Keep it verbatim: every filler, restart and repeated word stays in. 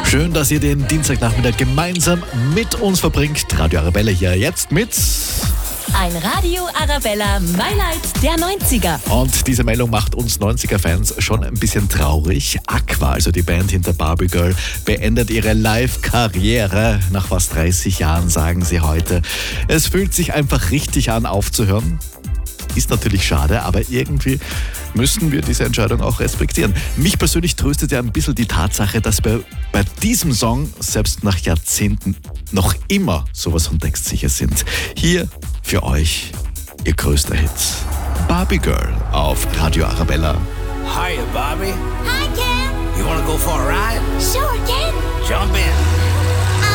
Schön, dass ihr den Dienstagnachmittag gemeinsam mit uns verbringt. Radio Arabella hier jetzt mit... Ein Radio Arabella Highlight der neunziger. Und diese Meldung macht uns neunziger-Fans schon ein bisschen traurig. Aqua, also die Band hinter Barbie Girl, beendet ihre Live-Karriere. Nach fast dreißig Jahren sagen sie heute, es fühlt sich einfach richtig an, aufzuhören. Ist natürlich schade, aber irgendwie müssen wir diese Entscheidung auch respektieren. Mich persönlich tröstet ja ein bisschen die Tatsache, dass bei, bei diesem Song selbst nach Jahrzehnten noch immer sowas von textsicher sind. Hier für euch ihr größter Hit. Barbie Girl auf Radio Arabella. Hiya, Barbie. Hi, Ken. You wanna go for a ride? Sure, Ken. Jump in.